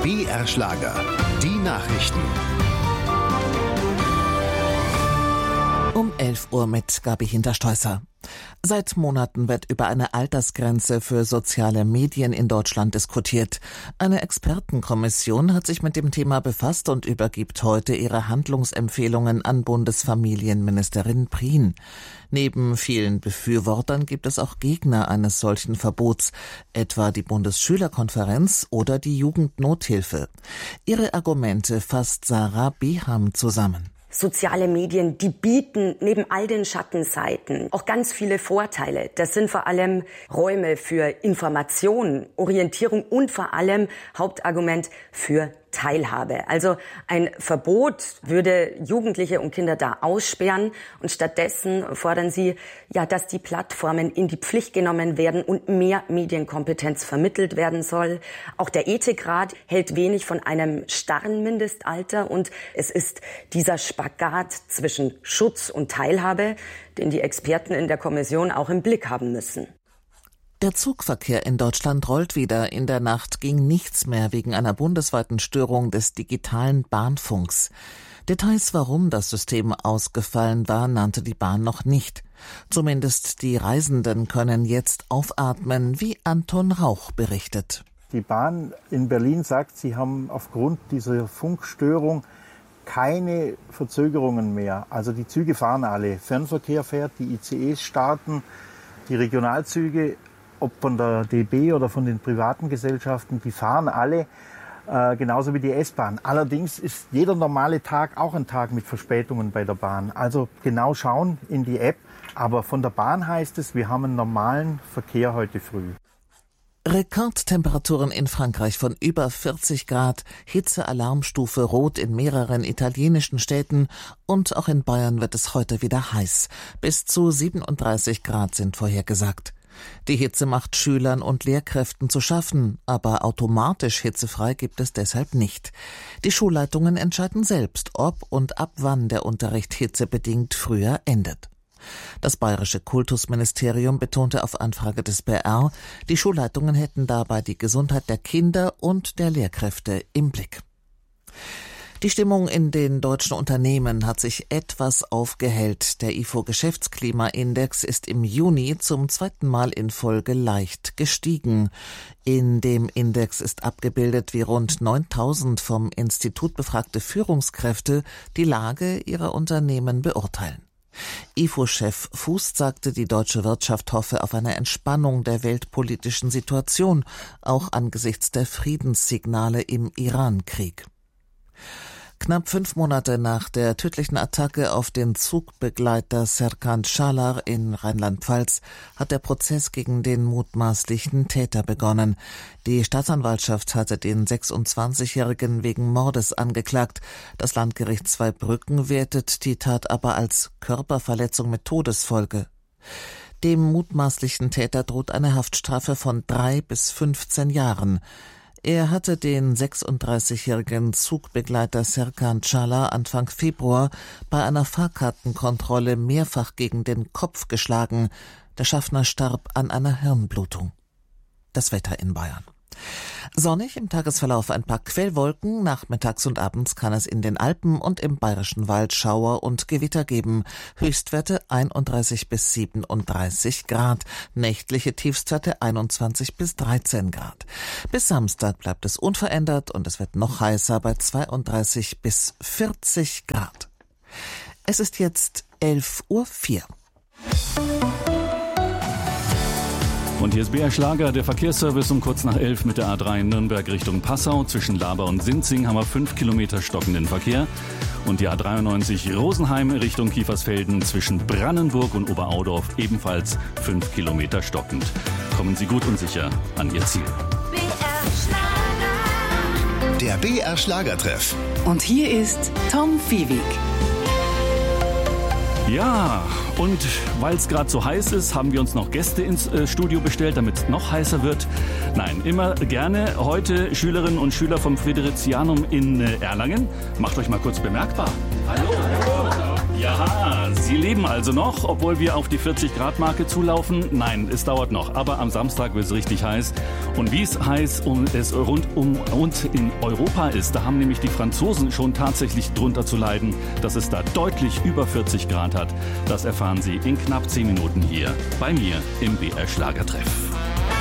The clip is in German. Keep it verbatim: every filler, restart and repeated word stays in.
B R Schlager, die Nachrichten. Um elf Uhr mit Gabi Hinterstoisser. Seit Monaten wird über eine Altersgrenze für soziale Medien in Deutschland diskutiert. Eine Expertenkommission hat sich mit dem Thema befasst und übergibt heute ihre Handlungsempfehlungen an Bundesfamilienministerin Prien. Neben vielen Befürwortern gibt es auch Gegner eines solchen Verbots, etwa die Bundesschülerkonferenz oder die Jugendnothilfe. Ihre Argumente fasst Sarah Beham zusammen. Soziale Medien, die bieten neben all den Schattenseiten auch ganz viele Vorteile. Das sind vor allem Räume für Information, Orientierung und vor allem Hauptargument für Teilhabe. Also ein Verbot würde Jugendliche und Kinder da aussperren und stattdessen fordern sie, ja, dass die Plattformen in die Pflicht genommen werden und mehr Medienkompetenz vermittelt werden soll. Auch der Ethikrat hält wenig von einem starren Mindestalter und es ist dieser Spagat zwischen Schutz und Teilhabe, den die Experten in der Kommission auch im Blick haben müssen. Der Zugverkehr in Deutschland rollt wieder. In der Nacht ging nichts mehr wegen einer bundesweiten Störung des digitalen Bahnfunks. Details, warum das System ausgefallen war, nannte die Bahn noch nicht. Zumindest die Reisenden können jetzt aufatmen, wie Anton Rauch berichtet. Die Bahn in Berlin sagt, sie haben aufgrund dieser Funkstörung keine Verzögerungen mehr. Also die Züge fahren alle. Fernverkehr fährt, die I C Es starten, die Regionalzüge, ob von der D B oder von den privaten Gesellschaften, die fahren alle, äh, genauso wie die S-Bahn. Allerdings ist jeder normale Tag auch ein Tag mit Verspätungen bei der Bahn. Also genau schauen in die App. Aber von der Bahn heißt es, wir haben einen normalen Verkehr heute früh. Rekordtemperaturen in Frankreich von über vierzig Grad, Hitzealarmstufe Rot in mehreren italienischen Städten und auch in Bayern wird es heute wieder heiß. Bis zu siebenunddreißig Grad sind vorhergesagt. Die Hitze macht Schülern und Lehrkräften zu schaffen, aber automatisch hitzefrei gibt es deshalb nicht. Die Schulleitungen entscheiden selbst, ob und ab wann der Unterricht hitzebedingt früher endet. Das bayerische Kultusministerium betonte auf Anfrage des B R, die Schulleitungen hätten dabei die Gesundheit der Kinder und der Lehrkräfte im Blick. Die Stimmung in den deutschen Unternehmen hat sich etwas aufgehellt. Der I F O-Geschäftsklimaindex ist im Juni zum zweiten Mal in Folge leicht gestiegen. In dem Index ist abgebildet, wie rund neuntausend vom Institut befragte Führungskräfte die Lage ihrer Unternehmen beurteilen. I F O-Chef Fuß sagte, die deutsche Wirtschaft hoffe auf eine Entspannung der weltpolitischen Situation, auch angesichts der Friedenssignale im Iran-Krieg. Knapp fünf Monate nach der tödlichen Attacke auf den Zugbegleiter Serkan Schalar in Rheinland-Pfalz hat der Prozess gegen den mutmaßlichen Täter begonnen. Die Staatsanwaltschaft hatte den sechsundzwanzigjährigen wegen Mordes angeklagt. Das Landgericht Zweibrücken wertet die Tat aber als Körperverletzung mit Todesfolge. Dem mutmaßlichen Täter droht eine Haftstrafe von drei bis fünfzehn Jahren. Er hatte den sechsunddreißigjährigen Zugbegleiter Serkan Schalar Anfang Februar bei einer Fahrkartenkontrolle mehrfach gegen den Kopf geschlagen. Der Schaffner starb an einer Hirnblutung. Das Wetter in Bayern. Sonnig im Tagesverlauf ein paar Quellwolken. Nachmittags und abends kann es in den Alpen und im Bayerischen Wald Schauer und Gewitter geben. Höchstwerte einunddreißig bis siebenunddreißig Grad. Nächtliche Tiefstwerte einundzwanzig bis dreizehn Grad. Bis Samstag bleibt es unverändert und es wird noch heißer bei zweiunddreißig bis vierzig Grad. Es ist jetzt elf Uhr vier. Und hier ist B R Schlager, der Verkehrsservice um kurz nach elf mit der A drei in Nürnberg Richtung Passau. Zwischen Laber und Sinzing haben wir fünf Kilometer stockenden Verkehr. Und die A dreiundneunzig Rosenheim Richtung Kiefersfelden zwischen Brannenburg und Oberaudorf ebenfalls fünf Kilometer stockend. Kommen Sie gut und sicher an Ihr Ziel. B R Schlager. Der B R Schlagertreff. Und hier ist Tom Fiewig. Ja, und weil es gerade so heiß ist, haben wir uns noch Gäste ins äh, Studio bestellt, damit es noch heißer wird. Nein, immer gerne. Heute Schülerinnen und Schüler vom Friderizianum in äh, Erlangen. Macht euch mal kurz bemerkbar. Hallo. Ja, Aha, Sie leben also noch, obwohl wir auf die vierzig Grad Marke zulaufen? Nein, es dauert noch, aber am Samstag wird es richtig heiß. Und wie es heiß um es rund um und in Europa ist, da haben nämlich die Franzosen schon tatsächlich drunter zu leiden, dass es da deutlich über vierzig Grad hat. Das erfahren Sie in knapp zehn Minuten hier bei mir im B R Schlagertreff.